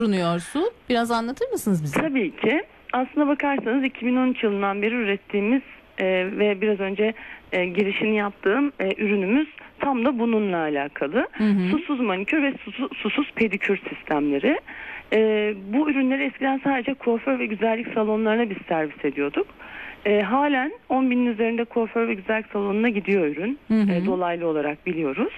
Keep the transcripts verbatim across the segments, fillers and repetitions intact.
bulunuyor su? Biraz anlatır mısınız bize? Tabii ki. Aslına bakarsanız iki bin on üç yılından beri ürettiğimiz e, ve biraz önce e, girişini yaptığım e, ürünümüz tam da bununla alakalı. Hı hı. Susuz manikür ve susuz, susuz pedikür sistemleri. E, bu ürünleri eskiden sadece kuaför ve güzellik salonlarına biz servis ediyorduk. E, halen on binin üzerinde kuaför ve güzellik salonuna gidiyor ürün. Hı hı. E, dolaylı olarak biliyoruz.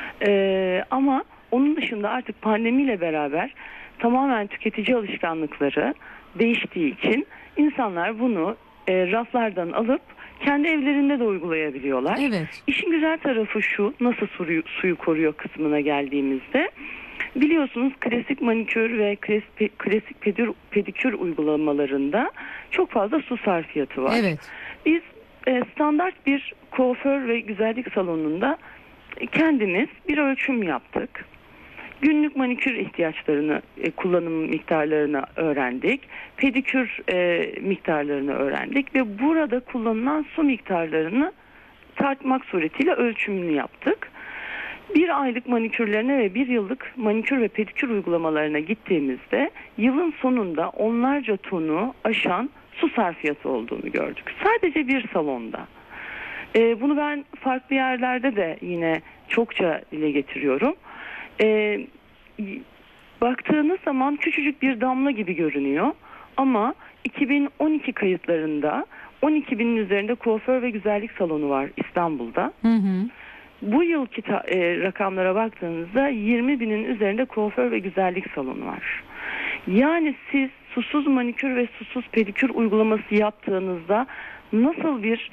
E, ama onun dışında artık pandemiyle beraber tamamen tüketici alışkanlıkları değiştiği için insanlar bunu e, raflardan alıp kendi evlerinde de uygulayabiliyorlar. Evet. İşin güzel tarafı şu, nasıl suyu, suyu koruyor kısmına geldiğimizde, biliyorsunuz klasik manikür ve klasik, klasik pedikür, pedikür uygulamalarında çok fazla su sarfiyatı var. Evet. Biz e, standart bir kuaför ve güzellik salonunda kendimiz bir ölçüm yaptık. Günlük manikür ihtiyaçlarını, e, kullanım miktarlarını öğrendik. Pedikür e, miktarlarını öğrendik ve burada kullanılan su miktarlarını tartmak suretiyle ölçümünü yaptık. Bir aylık manikürlerine ve bir yıllık manikür ve pedikür uygulamalarına gittiğimizde yılın sonunda onlarca tonu aşan su sarfiyatı olduğunu gördük. Sadece bir salonda. E, bunu ben farklı yerlerde de yine çokça dile getiriyorum. E, baktığınız zaman küçücük bir damla gibi görünüyor ama iki bin on iki kayıtlarında on iki binin üzerinde kuaför ve güzellik salonu var İstanbul'da. Hı hı. Bu yılki ta, e, rakamlara baktığınızda yirmi binin üzerinde kuaför ve güzellik salonu var. Yani siz susuz manikür ve susuz pedikür uygulaması yaptığınızda nasıl bir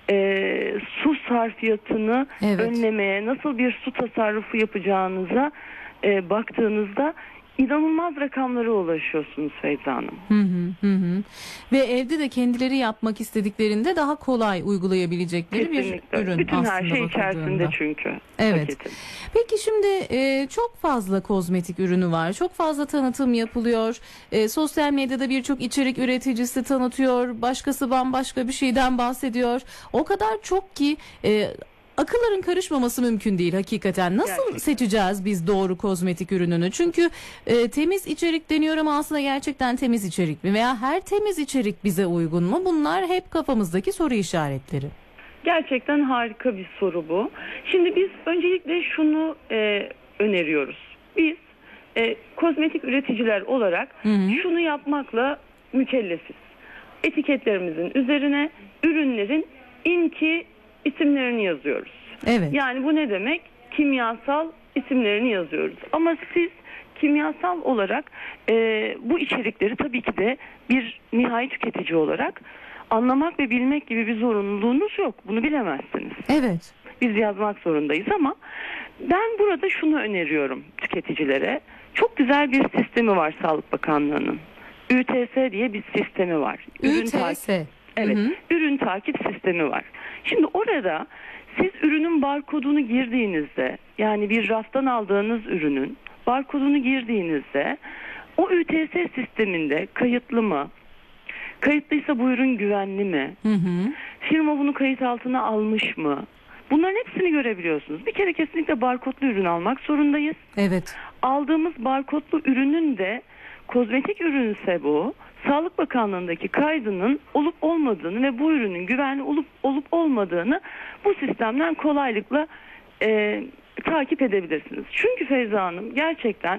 e, su sarfiyatını evet. önlemeye, nasıl bir su tasarrufu yapacağınıza e, baktığınızda İnanılmaz rakamlara ulaşıyorsunuz Feyza Hanım. Hı hı hı. Ve evde de kendileri yapmak istediklerinde daha kolay uygulayabilecekleri kesinlikle. Bir ürün bütün aslında. Bütün her şey içerisinde çünkü. Evet. Paketin. Peki şimdi e, çok fazla kozmetik ürünü var. Çok fazla tanıtım yapılıyor. E, sosyal medyada birçok içerik üreticisi tanıtıyor. Başkası bambaşka bir şeyden bahsediyor. O kadar çok ki... E, Akılların karışmaması mümkün değil hakikaten. Nasıl gerçekten seçeceğiz biz doğru kozmetik ürününü? Çünkü e, temiz içerik deniyor ama aslında gerçekten temiz içerik mi? Veya her temiz içerik bize uygun mu? Bunlar hep kafamızdaki soru işaretleri. Gerçekten harika bir soru bu. Şimdi biz öncelikle şunu e, öneriyoruz. Biz e, kozmetik üreticiler olarak hı hı. şunu yapmakla mükellefiz. Etiketlerimizin üzerine ürünlerin inki isimlerini yazıyoruz. Evet. Yani bu ne demek? Kimyasal isimlerini yazıyoruz. Ama siz kimyasal olarak e, bu içerikleri tabii ki de bir nihai tüketici olarak anlamak ve bilmek gibi bir zorunluluğunuz yok. Bunu bilemezsiniz. Evet. Biz yazmak zorundayız ama ben burada şunu öneriyorum tüketicilere. Çok güzel bir sistemi var Sağlık Bakanlığı'nın. Ü T S diye bir sistemi var. Ü T S. Evet, hı hı. Ürün takip sistemi var. Şimdi orada siz ürünün barkodunu girdiğinizde, yani bir raftan aldığınız ürünün barkodunu girdiğinizde o Ü T S sisteminde kayıtlı mı, kayıtlıysa bu ürün güvenli mi, hı hı. firma bunu kayıt altına almış mı? Bunların hepsini görebiliyorsunuz. Bir kere kesinlikle barkodlu ürün almak zorundayız. Evet. Aldığımız barkodlu ürünün de kozmetik ürünse bu, Sağlık Bakanlığı'ndaki kaydının olup olmadığını ve bu ürünün güvenli olup olup olmadığını bu sistemden kolaylıkla e, takip edebilirsiniz. Çünkü Feyza Hanım gerçekten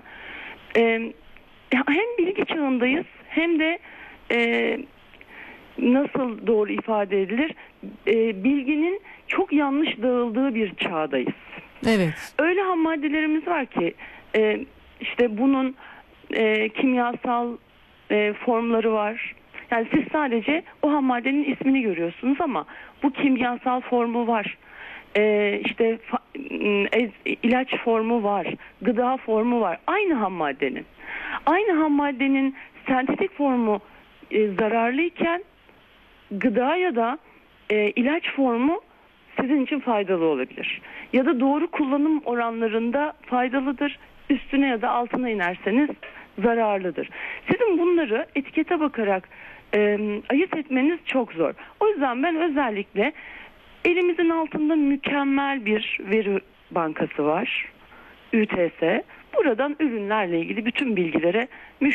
e, hem bilgi çağındayız hem de e, nasıl doğru ifade edilir, e, bilginin çok yanlış dağıldığı bir çağdayız. Evet. Öyle ham maddelerimiz var ki e, işte bunun e, kimyasal E, formları var. Yani siz sadece o ham maddenin ismini görüyorsunuz ama bu kimyasal formu var. E, işte fa, e, ilaç formu var. Gıda formu var. Aynı ham maddenin. Aynı ham maddenin sentetik formu e, zararlıyken gıda ya da e, ilaç formu sizin için faydalı olabilir. Ya da doğru kullanım oranlarında faydalıdır. Üstüne ya da altına inerseniz zararlıdır. Sizin bunları etikete bakarak e, ayırt etmeniz çok zor. O yüzden ben özellikle elimizin altında mükemmel bir veri bankası var. Ü T S. Buradan ürünlerle ilgili bütün bilgilere